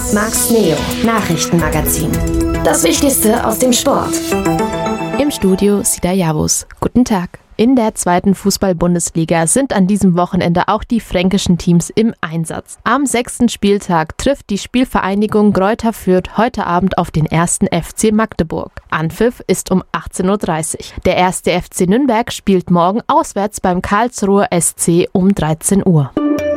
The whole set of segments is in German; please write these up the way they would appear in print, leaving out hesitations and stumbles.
Max Neo Nachrichtenmagazin. Das Wichtigste aus dem Sport. Im Studio Sida Javus. Guten Tag. In der 2. Fußball-Bundesliga sind an diesem Wochenende auch die fränkischen Teams im Einsatz. Am 6. Spieltag trifft die Spielvereinigung Greuther Fürth heute Abend auf den 1. FC Magdeburg. Anpfiff ist um 18:30 Uhr. Der 1. FC Nürnberg spielt morgen auswärts beim Karlsruher SC um 13 Uhr.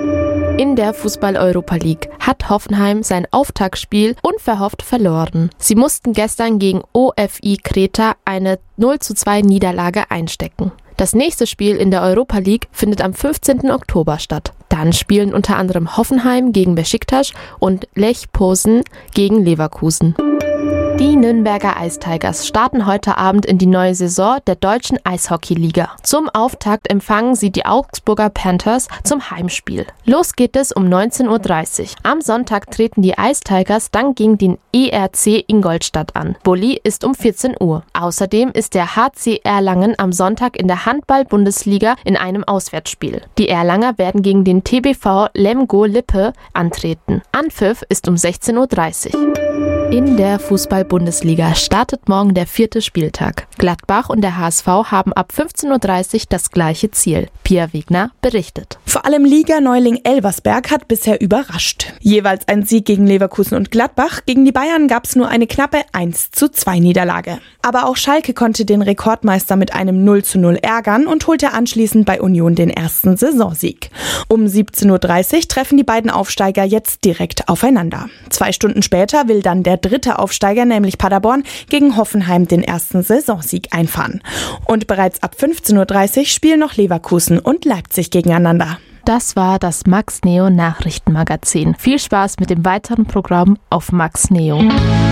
In der Fußball-Europa League hat Hoffenheim sein Auftaktspiel unverhofft verloren. Sie mussten gestern gegen OFI Kreta eine 0:2 Niederlage einstecken. Das nächste Spiel in der Europa League findet am 15. Oktober statt. Dann spielen unter anderem Hoffenheim gegen Beşiktaş und Lech Posen gegen Leverkusen. Die Nürnberger Ice Tigers starten heute Abend in die neue Saison der deutschen Eishockey-Liga. Zum Auftakt empfangen sie die Augsburger Panthers zum Heimspiel. Los geht es um 19:30 Uhr. Am Sonntag treten die Ice Tigers dann gegen den ERC Ingolstadt an. Bulli ist um 14 Uhr. Außerdem ist der HC Erlangen am Sonntag in der Handball-Bundesliga in einem Auswärtsspiel. Die Erlanger werden gegen den TBV Lemgo Lippe antreten. Anpfiff ist um 16:30 Uhr. In der Fußball-Bundesliga startet morgen der 4. Spieltag. Gladbach und der HSV haben ab 15:30 Uhr das gleiche Ziel. Pia Wegner berichtet. Vor allem Liga-Neuling Elversberg hat bisher überrascht. Jeweils ein Sieg gegen Leverkusen und Gladbach. Gegen die Bayern gab es nur eine knappe 1:2 Niederlage. Aber auch Schalke konnte den Rekordmeister mit einem 0:0 ärgern und holte anschließend bei Union den ersten Saisonsieg. Um 17:30 Uhr treffen die beiden Aufsteiger jetzt direkt aufeinander. 2 Stunden später will dann der dritte Aufsteiger, nämlich Paderborn, gegen Hoffenheim den ersten Saisonsieg einfahren. Und bereits ab 15:30 Uhr spielen noch Leverkusen und Leipzig gegeneinander. Das war das Max Neo Nachrichtenmagazin. Viel Spaß mit dem weiteren Programm auf Max Neo.